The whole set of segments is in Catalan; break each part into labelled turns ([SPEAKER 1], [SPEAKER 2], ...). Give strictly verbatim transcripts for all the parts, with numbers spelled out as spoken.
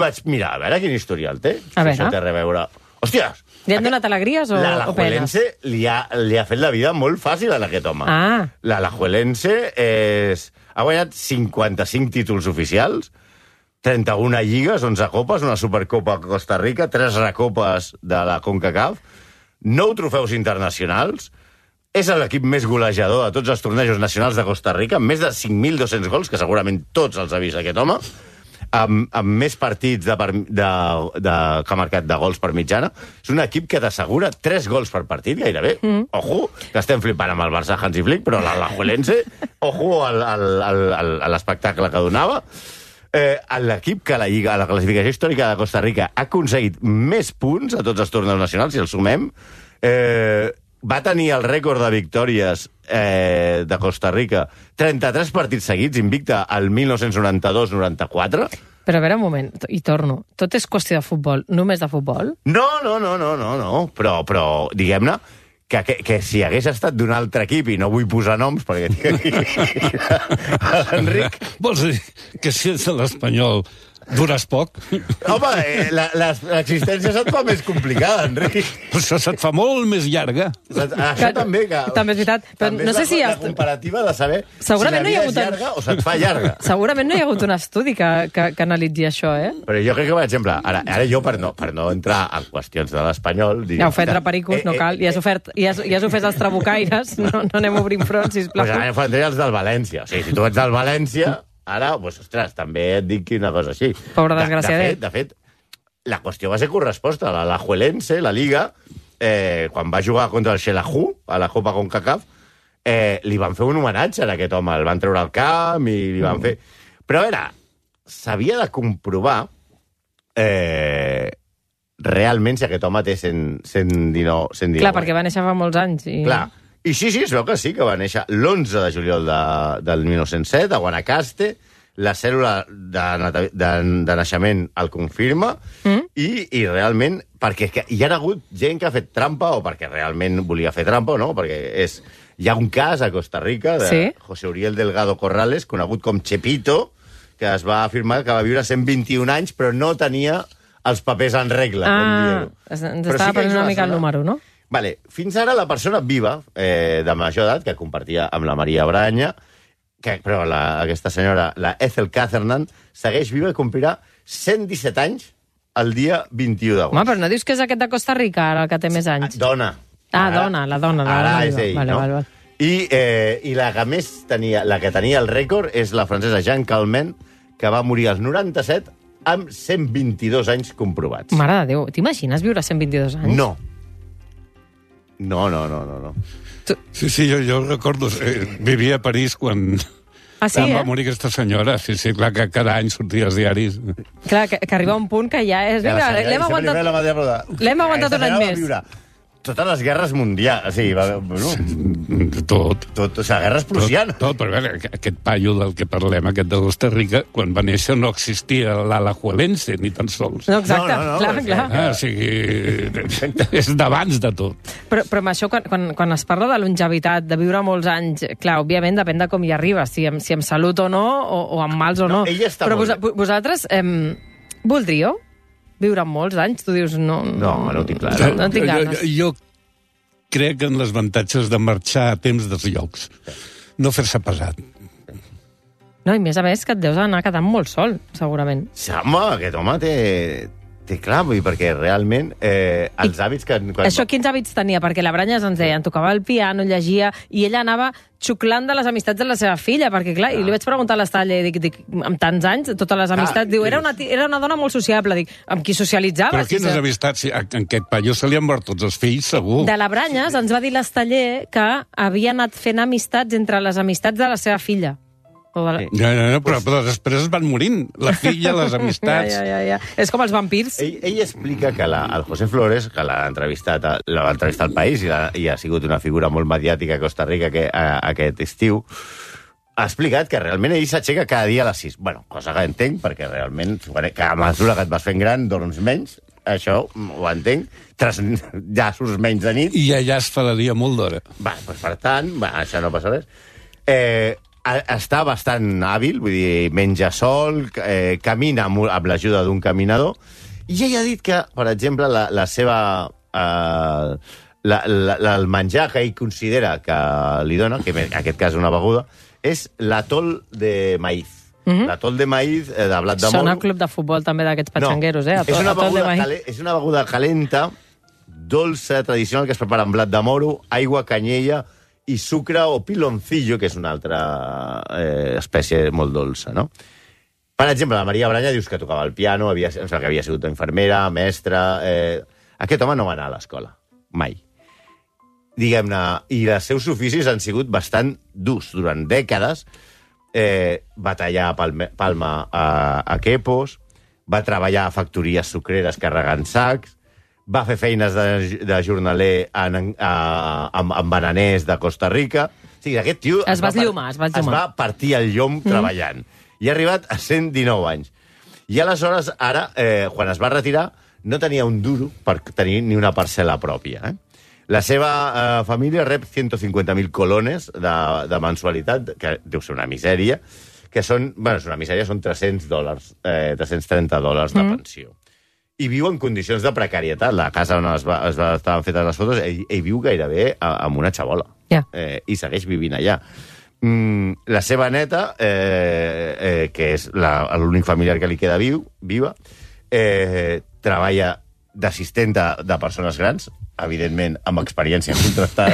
[SPEAKER 1] vaig mirar, a veure quin historial té.
[SPEAKER 2] A veure.
[SPEAKER 1] Això té res a veure. Hòsties!
[SPEAKER 2] Li han donat alegries o,
[SPEAKER 1] La
[SPEAKER 2] o penes?
[SPEAKER 1] Alajuelense li ha, li ha fet la vida molt fàcil a aquest home.
[SPEAKER 2] Ah.
[SPEAKER 1] La Alajuelense és... ha guanyat cinquanta-cinc títols oficials, trenta-una lligues, onze copes, una Supercopa a Costa Rica, tres recopes de la CONCACAF, nou trofeus internacionals, és l'equip més golejador de tots els tornejos nacionals de Costa Rica, amb més de cinc mil dos-cents gols, que segurament tots els ha vist aquest home, amb, amb més partits de, de, de, que ha marcat de gols per mitjana. És un equip que t'assegura tres gols per partit, gairebé. Mm. Ojo, que estem flipant amb el Barça Hansi Flick, però l'Alajuelense, ojo al, al, al, al, a l'espectacle que donava. Eh, l'equip que a la Lliga, a la classificació històrica de Costa Rica ha aconseguit més punts a tots els torneus nacionals, si els sumem, eh, va tenir el rècord de victòries eh, de Costa Rica, trenta-tres partits seguits, invicta al mil nou-cents noranta-dos noranta-quatre.
[SPEAKER 2] Però a veure, un moment, i torno. Tot és qüestió de futbol, només de futbol?
[SPEAKER 1] No, no, no, no, no, no. Però, però diguem-ne, que, que, que si hagués estat d'un altre equip, i no vull posar noms, perquè tinc aquí l'Enric...
[SPEAKER 3] Vols dir que si ets de l'Espanyol dures poc?
[SPEAKER 1] Home, eh, l'existència se't fa més complicada, Enric.
[SPEAKER 3] Però això se't fa molt més llarga.
[SPEAKER 1] Això
[SPEAKER 2] Que-
[SPEAKER 1] també, que...
[SPEAKER 2] també és veritat, però
[SPEAKER 1] també
[SPEAKER 2] no
[SPEAKER 1] és
[SPEAKER 2] sé
[SPEAKER 1] la,
[SPEAKER 2] si
[SPEAKER 1] la
[SPEAKER 2] has-
[SPEAKER 1] comparativa de saber
[SPEAKER 2] Segurament no
[SPEAKER 1] si
[SPEAKER 2] hi
[SPEAKER 1] la
[SPEAKER 2] ha
[SPEAKER 1] vida és
[SPEAKER 2] hagut-
[SPEAKER 1] llarga o se't fa llarga.
[SPEAKER 2] Segurament no hi ha hagut un estudi que, que, que analitzi això, eh?
[SPEAKER 1] Però jo crec que, per exemple, ara, ara jo, per no, per no entrar en qüestions de l'Espanyol...
[SPEAKER 2] Ja heu fet repericos, no cal. Ja has ofert, ja has, ja has ofert els trabucaires, no, no anem obrint front, sisplau.
[SPEAKER 1] Pues ara faré els del València. O sigui, si tu ets del València, ara, pues, ostres, també et dic una cosa així.
[SPEAKER 2] Pobre
[SPEAKER 1] De-
[SPEAKER 2] desgraciadet.
[SPEAKER 1] De fet, de fet, la qüestió va ser corresposta. La Alajuelense, la Liga, eh, quan va jugar contra el Xelajú, a la Copa CONCACAF, eh, li van fer un homenatge a aquest home. El van treure al camp i li van fer... Però, a veure, s'havia de comprovar eh, realment si aquest home té cent, cent dinou... cent dinou
[SPEAKER 2] Clar, perquè va néixer fa molts anys. I...
[SPEAKER 1] Clar. I sí, sí, es veu que sí, que va néixer l'onze de juliol de, del mil nou-cents set, a Guanacaste, la cèl·lula de, nata- de, de naixement el confirma, mm. i, i realment, perquè que hi ha hagut gent que ha fet trampa, o perquè realment volia fer trampa, no? Perquè és, hi ha un cas a Costa Rica de
[SPEAKER 2] Sí.
[SPEAKER 1] José Uriel Delgado Corrales, conegut com Chepito, que es va afirmar que va viure cent vint-i-un anys, però no tenia els papers en regla, com
[SPEAKER 2] Ah,
[SPEAKER 1] dient.
[SPEAKER 2] ens
[SPEAKER 1] Però
[SPEAKER 2] estava
[SPEAKER 1] sí que
[SPEAKER 2] prenent
[SPEAKER 1] és
[SPEAKER 2] una
[SPEAKER 1] una
[SPEAKER 2] mica el
[SPEAKER 1] zona-
[SPEAKER 2] número, no?
[SPEAKER 1] Vale. Fins ara la persona viva, eh, de major edat, que compartia amb la Maria Branya, que, però la, aquesta senyora, la Ethel Cathernan, segueix viva i complirà cent disset anys el dia vint-i-u d'agost.
[SPEAKER 2] Home, però no dius que és aquest de Costa Rica, ara, el que té més anys?
[SPEAKER 1] Dona.
[SPEAKER 2] Ah, dona, la dona. La
[SPEAKER 1] Ara
[SPEAKER 2] dona
[SPEAKER 1] és
[SPEAKER 2] viva.
[SPEAKER 1] ell,
[SPEAKER 2] Vale,
[SPEAKER 1] no?
[SPEAKER 2] vale, vale.
[SPEAKER 1] I, eh, I la que més tenia, la que tenia el rècord és la francesa Jeanne Calment, que va morir als noranta-set amb cent vint-i-dos anys comprovats.
[SPEAKER 2] Mare de Déu, t'imagines viure cent vint-i-dos anys?
[SPEAKER 1] No. No, no, no, no, no.
[SPEAKER 3] Sí, sí, jo, jo recordo, eh, vivia a París quan,
[SPEAKER 2] Ah, sí,
[SPEAKER 3] quan
[SPEAKER 2] eh?
[SPEAKER 3] va morir aquesta senyora. Sí, sí, clar que cada any sortia als diaris.
[SPEAKER 2] Clar, que, que arriba un punt que ja és...
[SPEAKER 1] Ja la
[SPEAKER 2] Vinga,
[SPEAKER 1] senyora-
[SPEAKER 2] l'hem
[SPEAKER 1] sempre li feia la
[SPEAKER 2] aguantat...
[SPEAKER 1] mateixa pregunta.
[SPEAKER 2] L'hem aguantat un any
[SPEAKER 1] Aquesta senyora va
[SPEAKER 2] més.
[SPEAKER 1] viure totes les guerres mundials. O sigui, va, bueno,
[SPEAKER 3] Tot.
[SPEAKER 1] tot, o sigui, guerres
[SPEAKER 3] Tot,
[SPEAKER 1] prussianes.
[SPEAKER 3] tot, però a veure, aquest paio del que parlem, aquest de Costa Rica, quan va néixer no existia l'Alajuelense, ni tan sols.
[SPEAKER 2] No, exacte,
[SPEAKER 1] No, no, no,
[SPEAKER 2] clar,
[SPEAKER 1] perquè-
[SPEAKER 2] clar.
[SPEAKER 3] Ah, o sigui, és d'abans de tot.
[SPEAKER 2] Però, però amb això, quan, quan, quan es parla de longevitat, de viure molts anys, clar, òbviament depèn de com hi arribes, si amb, si amb salut o no, o, o amb mals o no.
[SPEAKER 1] No, ella està
[SPEAKER 2] però
[SPEAKER 1] molt
[SPEAKER 2] vos,
[SPEAKER 1] bé.
[SPEAKER 2] vosaltres eh, voldríeu viure molts anys? Tu dius, no...
[SPEAKER 1] No, home, no ho tinc clar.
[SPEAKER 2] No, no en tinc
[SPEAKER 3] jo,
[SPEAKER 2] ganes.
[SPEAKER 3] jo, jo crec en les avantatges de marxar a temps dels llocs. No fer-se pesat.
[SPEAKER 2] No, i més a més que et deus anar quedant molt sol, segurament.
[SPEAKER 1] Sí, home, aquest home té... té clar, vull dir, perquè realment eh, els
[SPEAKER 2] I
[SPEAKER 1] hàbits que... Quan...
[SPEAKER 2] Això quins hàbits tenia? Perquè la Branyes ens deia, tocava el piano, llegia, i ella anava xuclant de les amistats de la seva filla, perquè clar, i li vaig preguntar a l'Estalle, dic, dic, amb tants anys, totes les amistats, diu, era una, ti- era una dona molt sociable, dic, amb qui socialitzava?
[SPEAKER 3] Però quines amistats? Si a en aquest paio se li han mort tots els fills, segur.
[SPEAKER 2] De la Branyes ens va dir l'Estaller que havia anat fent amistats entre les amistats de la seva filla. O de la...
[SPEAKER 1] Sí.
[SPEAKER 3] Ja, ja, ja, però, però després es van morint. La filla, les amistats...
[SPEAKER 2] Ja, ja, ja, ja. És com els vampirs.
[SPEAKER 1] Ell, ell explica que la, el José Flores, que l'ha entrevistat, a- la va entrevistar al País i, la, i ha sigut una figura molt mediàtica a Costa Rica que, a, aquest estiu, ha explicat que realment ell s'aixeca cada dia a les sis. Bueno, cosa que entenc, perquè realment, que a mesura que et vas fent gran, dorms menys, això ho entenc, Tres, ja surts menys de nit.
[SPEAKER 3] I allà es fa la dia molt d'hora.
[SPEAKER 1] Va, doncs per tant, va, això no passa res. Eh, està bastant hàbil, vull dir, menja sol, eh, camina amb, amb l'ajuda d'un caminador, i ella ha dit que, per exemple, la, la seva... Eh, la, la, la, el menjar que ell considera que li dona, que en aquest cas una beguda, és l'atol de maïz. Mm-hmm. L'atol de maïz, eh, de blat de moro...
[SPEAKER 2] Sona club de futbol també d'aquests patxangueros, no, eh? Atol,
[SPEAKER 1] és, una
[SPEAKER 2] atol de maïz.
[SPEAKER 1] cale, és una beguda calenta, dolça, tradicional, que es prepara amb blat de moro, aigua, canyella i sucre o piloncillo, que és una altra eh, espècie molt dolça, no? Per exemple, la Maria Branya dius que tocava el piano, havia, o sigui, que havia sigut infermera, mestra... Eh... Aquest home no va anar a l'escola, mai. Diguem-ne, i els seus oficis han sigut bastant durs. Durant dècades eh, va tallar palme, palma a, a quepos, va treballar a factories sucreres carregant sacs, va fer feines de, de jornaler en, a, amb, amb bananers de Costa Rica. O sigui, aquest tio...
[SPEAKER 2] Es, es va esllomar, es va esllomar.
[SPEAKER 1] Es va partir el llom mm. treballant. I ha arribat a cent dinou anys. I aleshores, ara, eh, quan es va retirar, no tenia un duro per tenir ni una parcel·la pròpia. Eh? La seva eh, família rep ciento cincuenta mil colones de, de mensualitat, que deu ser una misèria, que són, bueno, és una misèria, són tres-cents dòlars, eh, tres-cents trenta dòlars de mm. pensió. I viu en condicions de precarietat. La casa on es, va, es va, estaven fetes les fotos, ell, ell viu gairebé a, amb una xabola.
[SPEAKER 2] Yeah.
[SPEAKER 1] Eh, I segueix vivint allà. Mm, la seva neta, eh, eh, que és l'únic familiar que li queda viu, viva, eh, treballa d'assistent de, de persones grans, evidentment amb experiència contrastada.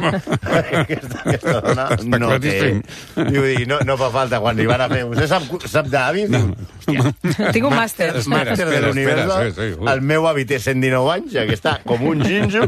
[SPEAKER 1] aquesta, aquesta dona
[SPEAKER 3] Està
[SPEAKER 1] no té... Diu, dir, no, no fa falta. Quan li van a fer... Vostè sap, sap d'avis? Diu,
[SPEAKER 2] tinc un màster.
[SPEAKER 1] Màster de l'univers. Sí, sí, uh. El meu avi té cent dinou anys, que està com un ginjo,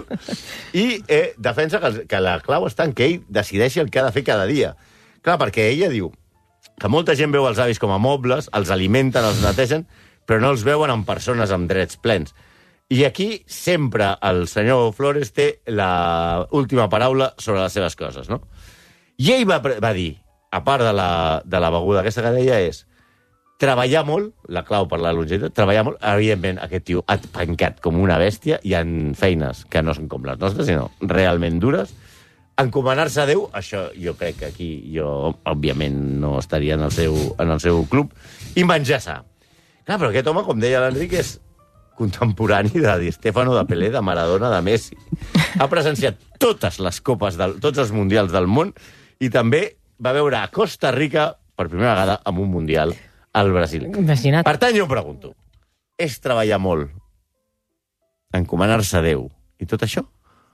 [SPEAKER 1] i eh, defensa que, que la clau està en que ell decideixi el que ha de fer cada dia. Clar, perquè ella diu que molta gent veu els avis com a mobles, els alimenten, els netegen, però no els veuen en persones amb drets plens. I aquí sempre el senyor Flores té la última paraula sobre les seves coses, no? I ell va, va dir, a part de la, de la beguda aquesta que deia, és treballar molt, la clau per la longevitat, treballar molt, evidentment aquest tio ha pencat com una bèstia, hi ha feines que no són com les nostres, sinó realment dures. Encomanar-se a Déu, això jo crec que aquí jo, òbviament, no estaria en el seu, en el seu club, i menjar sa. Clar, però aquest home, com deia l'Enric, és contemporani de Di Stéfano, de Pelé, de Maradona, de Messi. Ha presenciat totes les copes, del, tots els mundials del món, i també va veure a Costa Rica, per primera vegada, amb un mundial al Brasil.
[SPEAKER 2] Imagina't.
[SPEAKER 1] Per tant, jo em pregunto, és treballar molt, encomanar-se a Déu i tot això?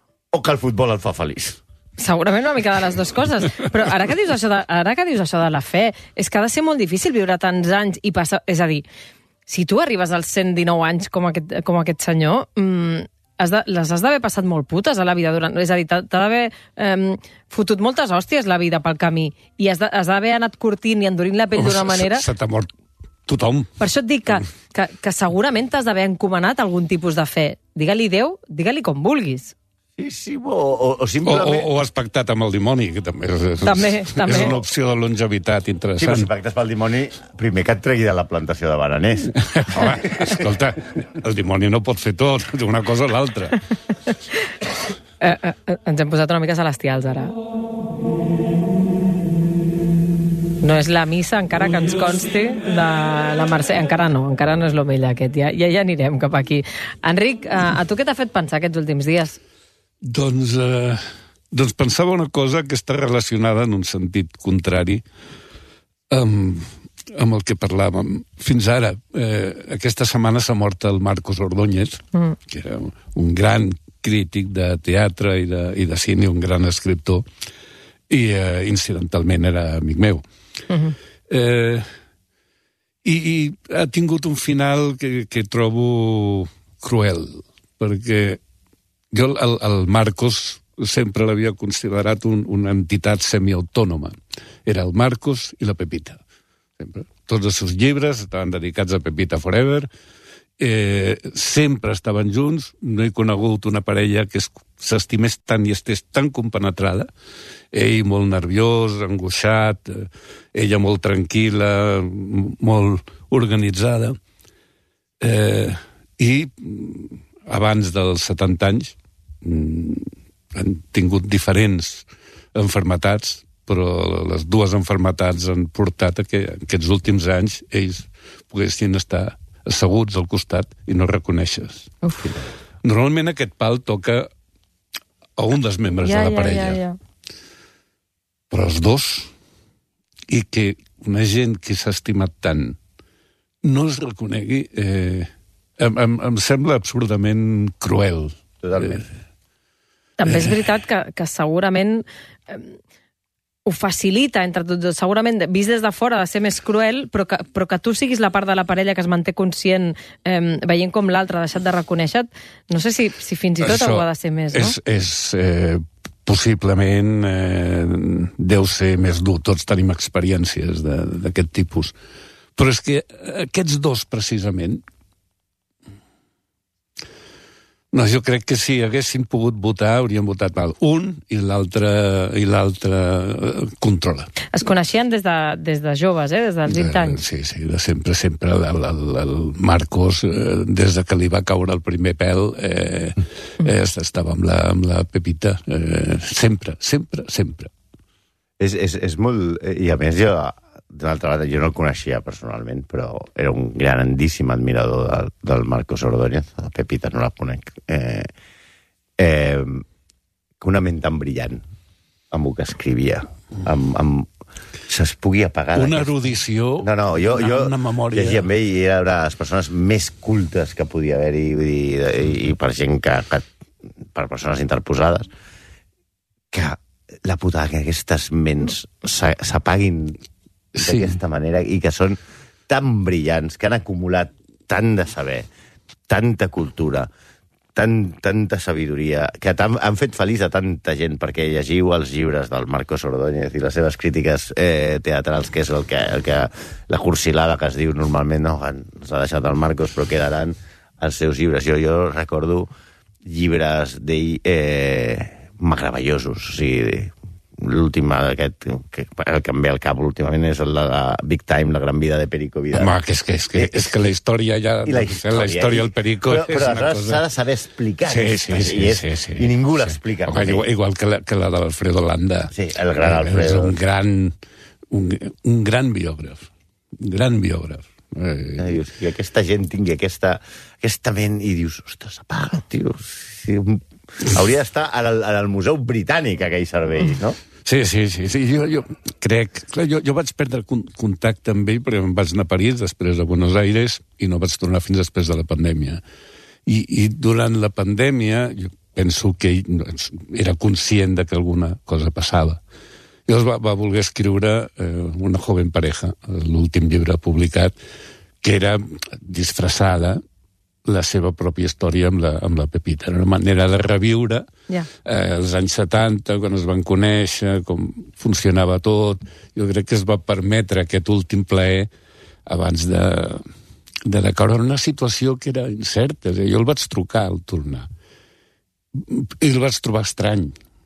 [SPEAKER 1] O que el futbol el fa feliç?
[SPEAKER 2] Segurament una mica de les dues coses. Però ara que dius això de, ara que dius això de la fe, és que ha de ser molt difícil viure tants anys i passar... És a dir, si tu arribes als cent dinou anys com aquest, com aquest senyor, mmm, has de, les has d'haver passat molt putes a la vida. Durant, és a dir, t'ha d'haver eh, fotut moltes hòsties la vida pel camí i has d'haver anat curtint i endurint la pell d'una manera...
[SPEAKER 3] Se t'ha mort tothom.
[SPEAKER 2] Per això et dic que, que, que segurament t'has d'haver encomanat algun tipus de fe. Digue-li Déu, digue-li com vulguis.
[SPEAKER 1] Sí, sí, o, o, o simplement...
[SPEAKER 3] O, o, o has pactat amb el dimoni, que també és, és,
[SPEAKER 2] també,
[SPEAKER 3] és,
[SPEAKER 2] també.
[SPEAKER 3] és una opció de longevitat
[SPEAKER 1] Sí,
[SPEAKER 3] interessant.
[SPEAKER 1] però si pactes pel dimoni, primer que et tregui de la plantació de bananers.
[SPEAKER 3] Home, escolta, el dimoni no pot fer tot, d'una cosa a l'altra.
[SPEAKER 2] Eh, eh, ens hem posat una mica celestials, ara. No és la missa, encara que ens consti, de la Mercè. Encara no, encara no és l'omell aquest. Ja, ja, ja anirem cap aquí. Enric, a, a tu què t'ha fet pensar aquests últims dies?
[SPEAKER 3] Doncs, eh, doncs pensava una cosa que està relacionada en un sentit contrari amb, amb el que parlàvem. Fins ara, eh, aquesta setmana s'ha mort el Marcos Ordóñez, mm. que era un gran crític de teatre i de, i de cine, un gran escriptor, i eh, incidentalment era amic meu. Mm-hmm. Eh, i, I ha tingut un final que, que trobo cruel, perquè jo el, el Marcos sempre l'havia considerat un, una entitat semiautònoma. Era el Marcos i la Pepita. Sempre. Tots els seus llibres estaven dedicats a Pepita Forever, eh, sempre estaven junts, no he conegut una parella que s'estimés tant i estés tan compenetrada, ell molt nerviós, angoixat, eh, ella molt tranquil·la, molt organitzada, eh, i abans dels setanta anys han tingut diferents enfermetats, però les dues enfermetats han portat a que aquests últims anys ells poguessin estar asseguts al costat i no reconeixes.
[SPEAKER 2] Uf.
[SPEAKER 3] Normalment aquest pal toca a un dels membres
[SPEAKER 2] ja,
[SPEAKER 3] de la
[SPEAKER 2] ja,
[SPEAKER 3] parella.
[SPEAKER 2] Ja, ja.
[SPEAKER 3] Però els dos, i que una gent que s'ha estimat tant no es reconegui, eh, em, em, em sembla absurdament cruel.
[SPEAKER 1] Totalment.
[SPEAKER 3] Eh,
[SPEAKER 2] També és veritat que, que segurament eh, ho facilita entre tots dos. Segurament, vist des de fora, de ser més cruel, però que, però que tu siguis la part de la parella que es manté conscient eh, veient com l'altre ha deixat de reconèixer, no sé si, si fins i tot
[SPEAKER 3] Això
[SPEAKER 2] ho ha de ser més, no?
[SPEAKER 3] És, és eh, possiblement eh, deu ser més dur. Tots tenim experiències d'aquest tipus. Però és que aquests dos, precisament, no, jo crec que si haguessin pogut votar, haurien votat mal. Un i l'altre i l'altre controla.
[SPEAKER 2] Es coneixien des de, des de joves, eh? Des dels vint anys.
[SPEAKER 3] Sí, sí, de sempre, sempre. El, el, el Marcos, eh, des de que li va caure el primer pèl, eh, eh, estava amb la, amb la Pepita. Eh, sempre, sempre, sempre.
[SPEAKER 1] És, és, és molt... I a més, jo, d'una altra banda, jo no el coneixia personalment, però era un grandíssim admirador del, del Marcos Ordóñez. La Pepita no la conec. Eh, eh, una ment tan brillant amb el que escrivia, amb... amb se'ls pugui apagar...
[SPEAKER 3] Una erudició,
[SPEAKER 1] no, no, jo,
[SPEAKER 3] una,
[SPEAKER 1] jo
[SPEAKER 3] una memòria...
[SPEAKER 1] llegia amb ell i era una de les persones més cultes que podia haver-hi, i, i, i per gent que, que... per persones interposades, que la putada que aquestes ments s'apaguin
[SPEAKER 3] sí.
[SPEAKER 1] d'aquesta manera i que són tan brillants, que han acumulat tant de saber, tanta cultura, tant, tanta sabidoria, que tan, han fet feliç a tanta gent, perquè llegiu els llibres del Marcos Ordóñez i les seves crítiques eh, teatrals, que és el que, el que la cursilada que es diu normalment, no, ens ha deixat el Marcos, però quedaran els seus llibres. Jo, jo recordo llibres d'ell eh, meravellosos, o sigui, l'últim aquest, que, el que em ve al cap últimament és el de la Big Time, la gran vida de Perico Vidal.
[SPEAKER 3] Home, que és que, és que, és que la història ja...
[SPEAKER 1] I la història,
[SPEAKER 3] la història del Perico
[SPEAKER 1] però,
[SPEAKER 3] és
[SPEAKER 1] però
[SPEAKER 3] una cosa...
[SPEAKER 1] s'ha de saber explicar.
[SPEAKER 3] Sí, sí, sí.
[SPEAKER 1] I, és,
[SPEAKER 3] sí, sí,
[SPEAKER 1] i ningú
[SPEAKER 3] sí.
[SPEAKER 1] l'explica.
[SPEAKER 3] Okay, igual, igual que la, que la de l'Alfredo Landa.
[SPEAKER 1] Sí, el gran Alfredo.
[SPEAKER 3] És un gran, un, un gran biògraf. Un gran biògraf. Eh,
[SPEAKER 1] dius, i aquesta gent tingui aquesta, aquesta ment i dius, ostres, apaga, tio. Sí, un... Hauria d'estar al, al Museu Britànic, aquell servei, no?
[SPEAKER 3] Sí, sí, sí. sí. Jo, jo crec... Clar, jo, jo vaig perdre contacte amb ell perquè em vaig anar a París, després a Buenos Aires, i no vaig tornar fins després de la pandèmia. I, i durant la pandèmia, jo penso que ell era conscient de que alguna cosa passava. Llavors va, va voler escriure eh, Una joven pareja, l'últim llibre publicat, que era disfressada la seva pròpia història amb la, amb la Pepita. Era una manera de reviure
[SPEAKER 2] yeah.
[SPEAKER 3] eh, els anys setanta, quan es van conèixer, com funcionava tot. Jo crec que es va permetre aquest últim plaer abans de, de decaure en una situació que era incerta. Jo el vaig trucar al tornar. I el vaig trobar estrany.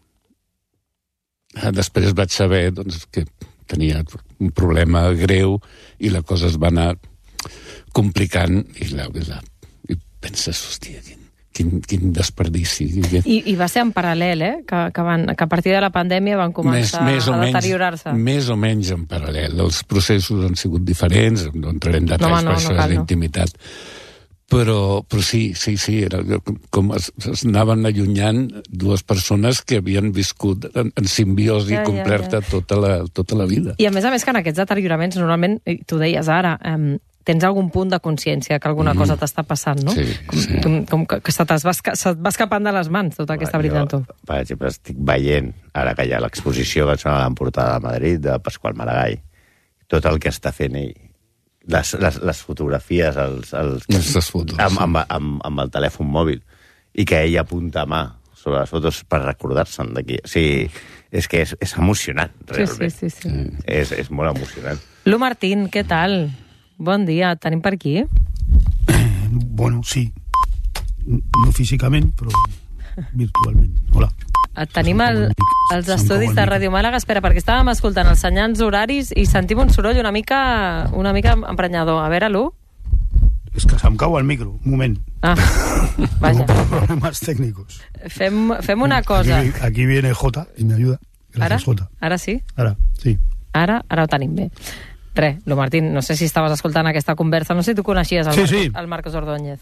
[SPEAKER 3] Després vaig saber doncs, que tenia un problema greu i la cosa es va anar complicant i la, la i penses, hòstia, quin, quin, quin desperdici.
[SPEAKER 2] I, I va ser en paral·lel, eh? Que, que, van, que a partir de la pandèmia van començar més, més a deteriorar-se.
[SPEAKER 3] Més o menys en paral·lel. Els processos han sigut diferents, no entrarem en detalls, no, no, per això no, és d'intimitat. Però, però sí, sí, sí, era com es, es anaven allunyant dues persones que havien viscut en, en simbiosi ja, completa ja, ja. Tota, la, tota la vida.
[SPEAKER 2] I a més a més que en aquests deterioraments, normalment, tu deies ara, eh, tens algun punt de consciència que alguna mm. cosa t'està passant, no?
[SPEAKER 3] Sí,
[SPEAKER 2] com,
[SPEAKER 3] sí.
[SPEAKER 2] Com, com que se t'es va, se't va escapant de les mans, tota aquesta brillantor.
[SPEAKER 1] Jo, per exemple, estic veient, ara que hi ha l'exposició que ens van portar a Madrid, de Pasqual Maragall, tot el que està fent ell, les, les, les fotografies, els, els,
[SPEAKER 3] les fotos,
[SPEAKER 1] amb, amb, amb, amb el telèfon mòbil, i que ell apunta a mà sobre les fotos per recordar-se'n d'aquí. O sigui, és que és, és emocionant, realment.
[SPEAKER 2] Sí, sí, sí. sí.
[SPEAKER 1] És, és molt emocionant.
[SPEAKER 2] Lu Martín, què tal? Bon dia, et tenim per aquí?
[SPEAKER 4] Eh, bueno, sí. No físicament, però virtualment. Hola.
[SPEAKER 2] Et tenim el, als estudis de Ràdio Màlaga. Espera, perquè estàvem escoltant els senyals horaris i sentim un soroll una mica, una mica emprenyador. A veure, Lu?
[SPEAKER 4] És que se'm cau el micro. Un moment.
[SPEAKER 2] Ah, vaja.
[SPEAKER 4] Tengo problemas técnicos.
[SPEAKER 2] Fem, fem una cosa.
[SPEAKER 4] Aquí, aquí viene Jota y me ayuda.
[SPEAKER 2] Ara?
[SPEAKER 4] Jota.
[SPEAKER 2] Ara sí?
[SPEAKER 4] Ara, sí.
[SPEAKER 2] Ara, ara ho tenim bé. Res, lo Martín, no sé si estaves escoltant aquesta conversa, no sé si tu coneixies el,
[SPEAKER 4] sí,
[SPEAKER 2] Marcos,
[SPEAKER 4] sí.
[SPEAKER 2] el Marcos Ordóñez.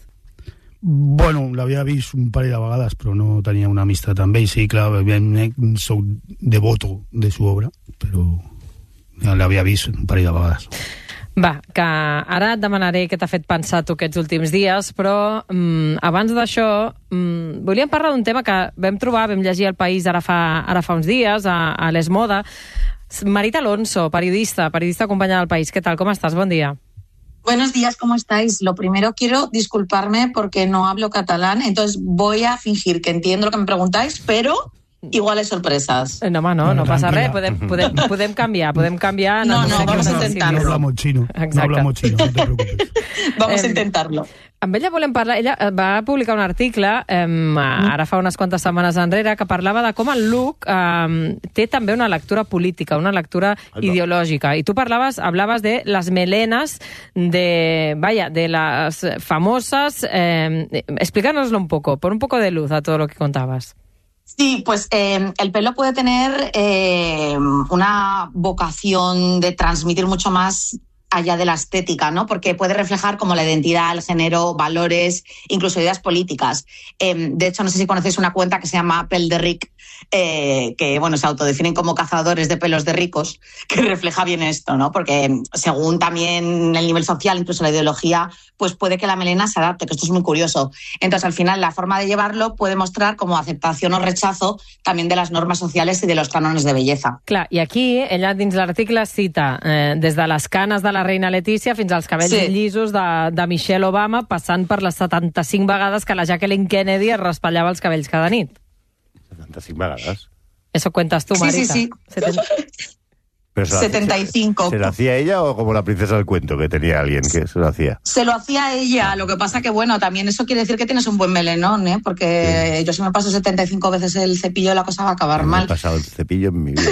[SPEAKER 4] Bueno, l'havia vist un parell de vegades, però no tenia una amistat amb ell. Sí, clar, soc devoto de su obra, però l'havia vist un parell de vegades.
[SPEAKER 2] Va, que ara et demanaré què t'ha fet pensar tu aquests últims dies, però mm, abans d'això mm, volíem parlar d'un tema que vam trobar, vam llegir al País ara fa, ara fa uns dies, a, a l'Es Moda. Marit Alonso, periodista, periodista acompañada del País. ¿Qué tal? ¿Cómo estás? Buen día.
[SPEAKER 5] Buenos días, ¿cómo estáis? Lo primero, quiero disculparme porque no hablo catalán, entonces voy a fingir que entiendo lo que me preguntáis, pero igual hay sorpresas.
[SPEAKER 2] No, home, no, no, no passa res. Podem, podem, podem canviar, podem canviar.
[SPEAKER 5] No, no, vamos a intentarlo.
[SPEAKER 4] No hablamos chino,
[SPEAKER 2] Exacte.
[SPEAKER 4] no hablamos chino, no te preocupes.
[SPEAKER 5] Vamos a intentarlo.
[SPEAKER 2] Amb ella volem parlar, ella va publicar un article eh, ara fa unes quantes setmanes enrere que parlava de com el look eh, té també una lectura política, una lectura ideològica. I tu parlaves, hablaves de las melenas de, vaya, de las famosas. Eh, explícanoslo un poco, pon un poco de luz a todo lo que contabas.
[SPEAKER 5] Sí, pues eh, el pelo puede tener eh, una vocación de transmitir mucho más allá de la estética, ¿no? Porque puede reflejar como la identidad, el género, valores, incluso ideas políticas. Eh, de hecho, no sé si conocéis una cuenta que se llama Pel de Ric, eh, que bueno, se autodefinen como cazadores de pelos de ricos, que refleja bien esto, ¿no? Porque según también el nivel social, incluso la ideología, pues puede que la melena se adapte, que esto es muy curioso. Entonces, al final, la forma de llevarlo puede mostrar como aceptación o rechazo también de las normas sociales y de los cánones de belleza.
[SPEAKER 2] Clar, i aquí, ella dins l'article cita eh, des de les canes de la reina Letícia fins als cabells sí. llisos de, de Michelle Obama, passant per les setanta-cinc vegades que la Jacqueline Kennedy es raspallava els cabells cada nit.
[SPEAKER 1] setanta-cinc vegades?
[SPEAKER 2] Eso cuentas tú, Marita.
[SPEAKER 5] Sí, sí, sí.
[SPEAKER 2] setenta
[SPEAKER 1] Pero se
[SPEAKER 5] setenta y cinco.
[SPEAKER 1] ¿Se lo hacía ella o como la princesa del cuento, que tenía alguien que se lo hacía?
[SPEAKER 5] Se lo hacía ella, lo que pasa que, bueno, también eso quiere decir que tienes un buen melenón, ¿eh? Porque sí. Yo si me paso setenta y cinco veces el cepillo, la cosa va a acabar
[SPEAKER 1] me
[SPEAKER 5] mal.
[SPEAKER 1] Me he pasado el cepillo en mi vida.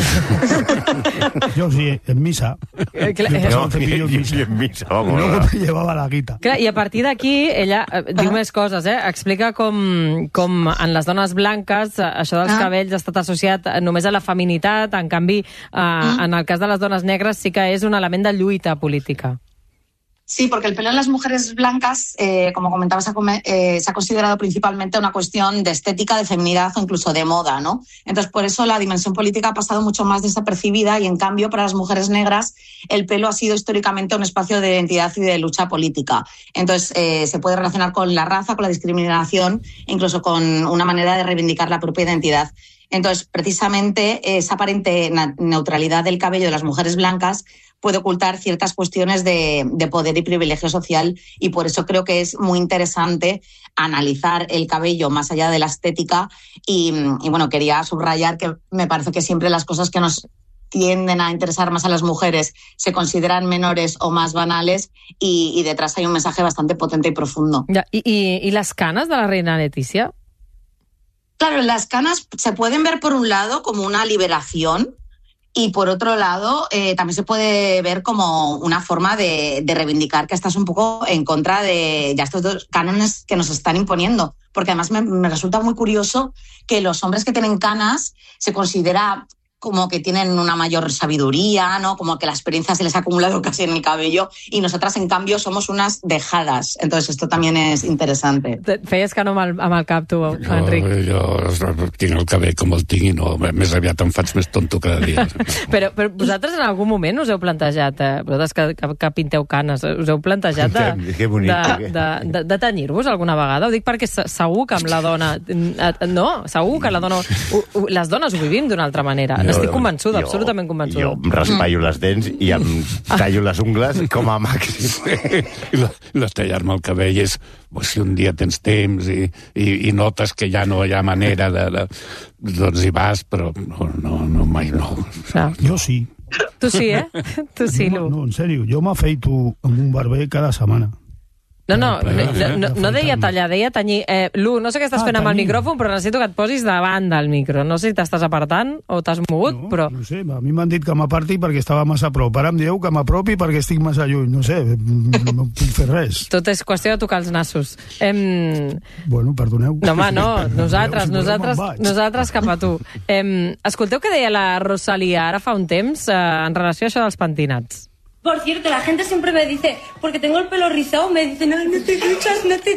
[SPEAKER 4] Yo sí, en misa.
[SPEAKER 2] Eh, clar,
[SPEAKER 4] me he pasado
[SPEAKER 1] No,
[SPEAKER 4] el cepillo en misa.
[SPEAKER 1] en misa, vamos.
[SPEAKER 4] Luego
[SPEAKER 1] ¿verdad?
[SPEAKER 4] te llevaba la guita.
[SPEAKER 2] Clar, i a partir d'aquí ella eh, diu més coses, eh? Explica com, com en les dones blanques eh, això dels
[SPEAKER 5] Ah.
[SPEAKER 2] cabells ha estat associat només a la feminitat, en canvi, eh, en el cas de les dones negres sí que és un element de lluita política.
[SPEAKER 5] Sí, porque el pelo en las mujeres blancas, eh, como comentaba, se ha, come- eh, se ha considerado principalmente una cuestión de estética, de feminidad o incluso de moda, ¿no? Entonces, por eso la dimensión política ha pasado mucho más desapercibida y, en cambio, para las mujeres negras, el pelo ha sido históricamente un espacio de identidad y de lucha política. Entonces, eh, se puede relacionar con la raza, con la discriminación, incluso con una manera de reivindicar la propia identidad. Entonces, precisamente, esa aparente na- neutralidad del cabello de las mujeres blancas puede ocultar ciertas cuestiones de, de poder y privilegio social, y por eso creo que es muy interesante analizar el cabello más allá de la estética y, y bueno, quería subrayar que me parece que siempre las cosas que nos tienden a interesar más a las mujeres se consideran menores o más banales, y, y detrás hay un mensaje bastante potente y profundo.
[SPEAKER 2] Ja, i, i, I les canes de la reina Letícia?
[SPEAKER 5] Claro, las canas se pueden ver por un lado como una liberación, y por otro lado eh, también se puede ver como una forma de, de reivindicar que estás un poco en contra de ya estos dos cánones que nos están imponiendo. Porque además me, me resulta muy curioso que los hombres que tienen canas se considera como que tienen una mayor sabiduría, ¿no? Como que la experiencia se les ha acumulado casi en el cabello, y nosotras, en cambio, somos unas dejadas. Entonces, esto también es interesante.
[SPEAKER 2] Feies que no amb el, amb el cap, tu, Enric.
[SPEAKER 3] Jo, jo tinc el cabell com el tinc i no, més aviat em faig més tonto cada dia.
[SPEAKER 2] Però, però vosaltres en algun moment us heu plantejat, eh, vosaltres que, que, que pinteu canes, us heu plantejat de,
[SPEAKER 1] Que bonic,
[SPEAKER 2] de, de, de, de tenyir-vos alguna vegada? Ho dic perquè se- segur que amb la dona... eh, No, segur que la dona... ho- ho- Les dones ho vivim d'una altra manera. N'estic convençuda,
[SPEAKER 1] Jo-
[SPEAKER 2] absolutament convençuda.
[SPEAKER 1] Jo em raspallo les dents i em tallo les ungles com a màxim.
[SPEAKER 3] I la- les tallar-me el cabell és, pues, si un dia tens temps i, i, i notes que ja no hi ha manera de, de doncs hi vas, però no, no, no mai no.
[SPEAKER 2] Clar.
[SPEAKER 4] Yo sí.
[SPEAKER 2] Tu sí, eh? Tu sí,
[SPEAKER 4] no,
[SPEAKER 2] Lu.
[SPEAKER 4] no, en serio. Yo me afeito en un barber cada semana.
[SPEAKER 2] No, no, no, no, no deia tallar, deia tenyir. Eh, Lu, no sé què estàs ah, fent amb el micròfon, però necessito que et posis davant del micro. No sé si t'estàs apartant o t'has mogut,
[SPEAKER 4] no,
[SPEAKER 2] però...
[SPEAKER 4] No sé, a mi m'han dit que m'aparti perquè estava massa a prop. Ara em dieu que m'apropi perquè estic massa lluny. No sé, no puc fer res.
[SPEAKER 2] Tot és qüestió de tocar els nassos. Em...
[SPEAKER 4] Bueno, perdoneu.
[SPEAKER 2] No, home, no, nosaltres, si nosaltres, nosaltres cap a tu. Em... Escolteu què deia la Rosalía ara fa un temps eh, en relació a això dels pentinats.
[SPEAKER 6] Por cierto, la gente siempre me dice, porque tengo el pelo rizado, me dicen, no, no te duchas, no te